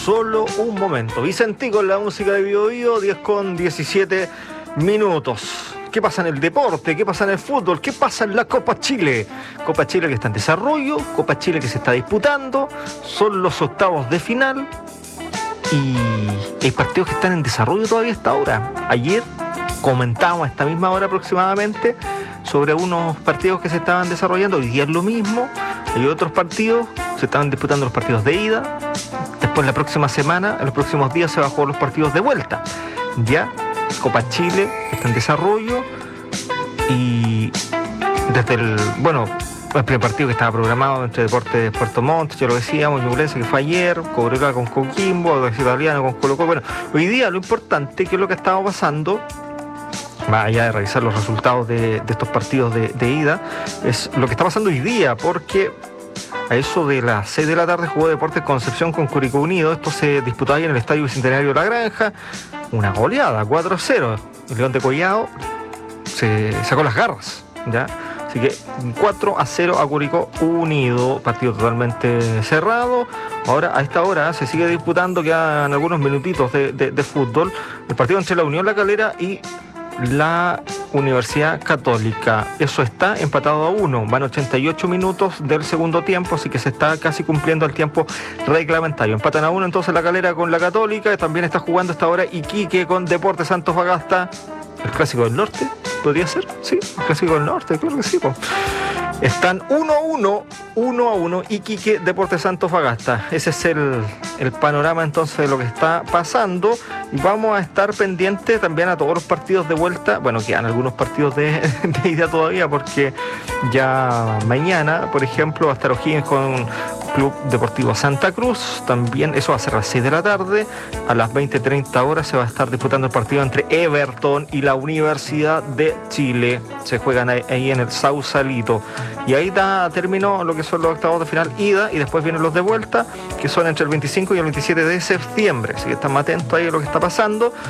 solo un momento. Vicentico en la música de Bio Bio, 10:17 minutos. ¿Qué pasa en el deporte? ¿Qué pasa en el fútbol? ¿Qué pasa en la Copa Chile? Copa Chile que está en desarrollo, Copa Chile que se está disputando, son los octavos de final y hay partidos que están en desarrollo todavía hasta ahora. Ayer comentábamos a esta misma hora aproximadamente sobre unos partidos que se estaban desarrollando, hoy día es lo mismo, hay otros partidos, se estaban disputando los partidos de ida, después la próxima semana, en los próximos días se van a jugar los partidos de vuelta. Ya Copa Chile está en desarrollo y desde el primer partido que estaba programado entre Deportes Puerto Montt, ya lo decíamos, Ñublense que fue ayer, Cobreloa con Coquimbo, Universidad Italiana con Colo-Colo. Bueno, hoy día lo importante, que es lo que estaba pasando, más allá de revisar los resultados de estos partidos de ida, es lo que está pasando hoy día, porque a eso de las 6 de la tarde jugó Deportes Concepción con Curicó Unido. Esto se disputó ahí en el Estadio Bicentenario de La Granja. Una goleada, 4-0. El León de Collado se sacó las garras, ¿ya? Así que 4-0 a Curicó Unido. Partido totalmente cerrado. Ahora, a esta hora, se sigue disputando, quedan algunos minutitos de fútbol. El partido entre la Unión La Calera y la Universidad Católica. Eso está empatado a 1. Van 88 minutos del segundo tiempo, así que se está casi cumpliendo el tiempo reglamentario. Empatan a 1 entonces la Calera con la Católica. También está jugando esta hora Iquique con Deportes Antofagasta. El Clásico del Norte, ¿podría ser? Sí, el Clásico del Norte, claro que sí. Están 1-1 Iquique, Deportes Antofagasta. Ese es el panorama entonces de lo que está pasando. Y vamos a estar pendientes también a todos los partidos de vuelta. Bueno, quedan algunos partidos de ida todavía, porque ya mañana, por ejemplo, va a estar O'Higgins con Club Deportivo Santa Cruz. También eso va a ser a las 6 de la tarde. A las 20:30 horas se va a estar disputando el partido entre Everton y la Universidad de Chile. Se juegan ahí en el Sausalito. Y ahí terminó lo que son los octavos de final ida, y después vienen los de vuelta, que son entre el 25 y el 27 de septiembre. Así que están atentos ahí a lo que está pasando.